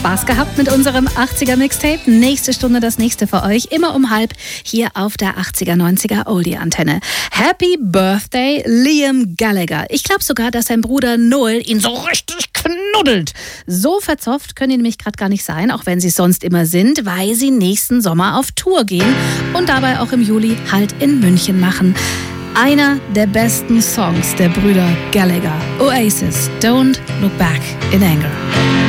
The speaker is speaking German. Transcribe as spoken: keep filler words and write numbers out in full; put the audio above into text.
Spaß gehabt mit unserem achtziger Mixtape. Nächste Stunde das nächste für euch. Immer um halb hier auf der achtziger, neunziger Oldie-Antenne. Happy Birthday, Liam Gallagher. Ich glaube sogar, dass sein Bruder Noel ihn so richtig knuddelt. So verzopft können die nämlich gerade gar nicht sein, auch wenn sie es sonst immer sind, weil sie nächsten Sommer auf Tour gehen und dabei auch im Juli Halt in München machen. Einer der besten Songs der Brüder Gallagher. Oasis, Don't Look Back in Anger.